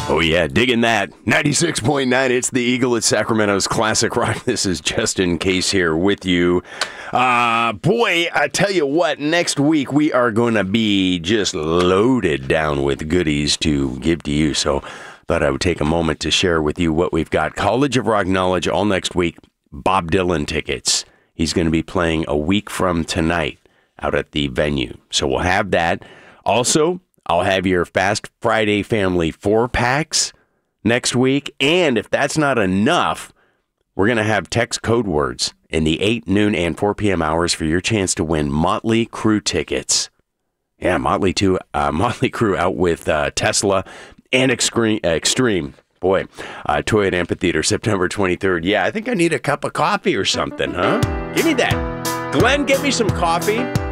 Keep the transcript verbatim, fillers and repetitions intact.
Oh, yeah, digging that. ninety-six point nine, it's the Eagle at Sacramento's Classic Rock. This is Justin Case here with you. Uh, boy, I tell you what, next week we are going to be just loaded down with goodies to give to you. So thought I would take a moment to share with you what we've got. College of Rock Knowledge all next week. Bob Dylan tickets. He's going to be playing a week from tonight out at the venue. So we'll have that. Also, I'll have your Fast Friday Family four-packs next week. And if that's not enough, we're going to have text code words in the eight, noon, and four p.m. hours for your chance to win Motley Crue tickets. Yeah, Motley, too, uh, Motley Crue out with uh, Tesla and Extreme. Extreme. Boy, uh, Toyota Amphitheater, September twenty-third. Yeah, I think I need a cup of coffee or something, huh? Give me that. Glenn, get me some coffee.